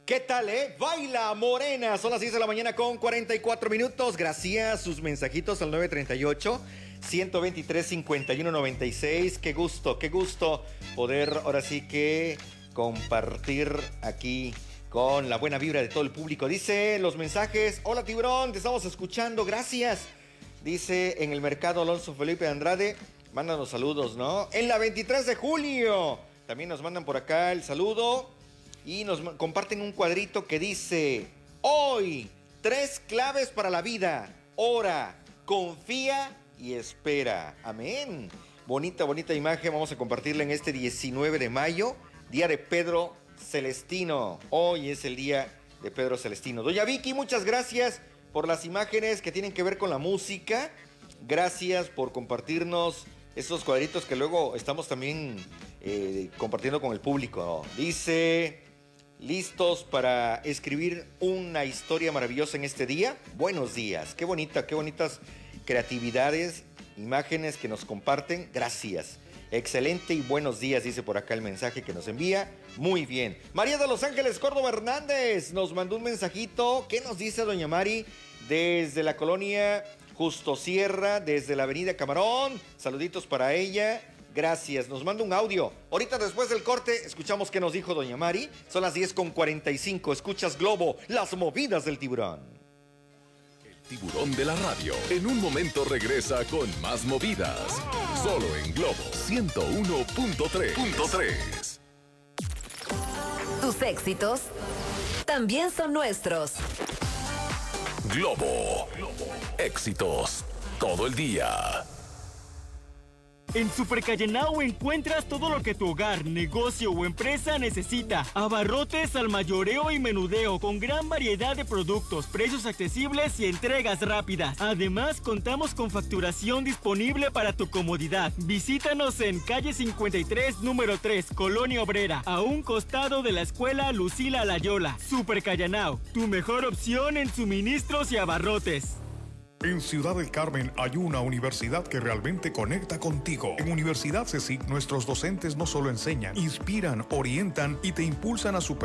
¿Qué tal, Baila Morena. Son las 10 de la mañana con 44 minutos. Gracias. Sus mensajitos al 938-123-5196. Qué gusto poder ahora sí que compartir aquí con la buena vibra de todo el público. Dice los mensajes: hola Tiburón, te estamos escuchando, gracias. Dice en el mercado Alonso Felipe Andrade, mándanos saludos, ¿no? En la 23 de julio, también nos mandan por acá el saludo. Y nos comparten un cuadrito que dice: hoy, 3 claves para la vida. Ora, confía y espera. Amén. Bonita imagen. Vamos a compartirla en este 19 de mayo, día de Pedro Celestino. Hoy es el día de Pedro Celestino. Doña Vicky, muchas gracias por las imágenes que tienen que ver con la música. Gracias por compartirnos estos cuadritos que luego estamos también compartiendo con el público. Dice: ¿listos para escribir una historia maravillosa en este día? Buenos días. Qué bonitas creatividades, imágenes que nos comparten. Gracias. Excelente y buenos días, dice por acá el mensaje que nos envía. Muy bien. María de Los Ángeles Córdoba Hernández nos mandó un mensajito. ¿Qué nos dice doña Mari? Desde la colonia Justo Sierra, desde la avenida Camarón. Saluditos para ella. Gracias, nos manda un audio. Ahorita después del corte escuchamos qué nos dijo doña Mari. Son las 10:45. Escuchas Globo, las movidas del tiburón. El tiburón de la radio. En un momento regresa con más movidas. Solo en Globo 101.3. Tus éxitos también son nuestros. Globo. Éxitos todo el día. En Super Callenao encuentras todo lo que tu hogar, negocio o empresa necesita. Abarrotes al mayoreo y menudeo con gran variedad de productos, precios accesibles y entregas rápidas. Además, contamos con facturación disponible para tu comodidad. Visítanos en calle 53, número 3, Colonia Obrera, a un costado de la escuela Lucila Layola. Super Callenao, tu mejor opción en suministros y abarrotes. En Ciudad del Carmen hay una universidad que realmente conecta contigo. En Universidad CECIC, nuestros docentes no solo enseñan, inspiran, orientan y te impulsan a superar